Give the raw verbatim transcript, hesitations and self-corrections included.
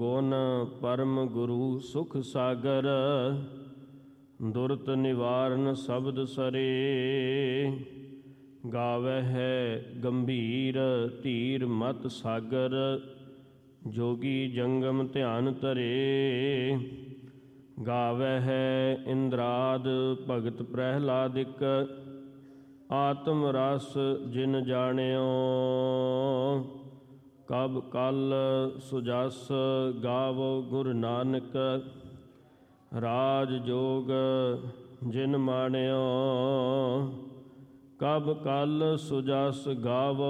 ਗੁਣ ਪਰਮ ਗੁਰੂ ਸੁਖ ਸਾਗਰ, ਦੁਰਤ ਨਿਵਾਰਨ ਸ਼ਬਦ ਸਰੇ। ਗਾਵਹਿ ਗੰਭੀਰ ਧੀਰ ਮਤ ਸਾਗਰ, ਜੋਗੀ ਜੰਗਮ ਧਿਆਨ ਧਰੇ। ਗਾਵਹਿ ਇੰਦਰਾਦ ਭਗਤ ਪ੍ਰਹਿਲਾਦਿਕ, ਆਤਮ ਰਸ ਜਿਨ ਜਾਣਿਓ। ਕਬ ਕਲ ਸੁਜਸ ਗਾਵੋ ਗੁਰੂ ਨਾਨਕ, ਰਾਜ ਜੋਗ ਜਿਨ ਮਾਣਿਓ। ਕਬ ਕਲ ਸੁਜਸ ਗਾਵੋ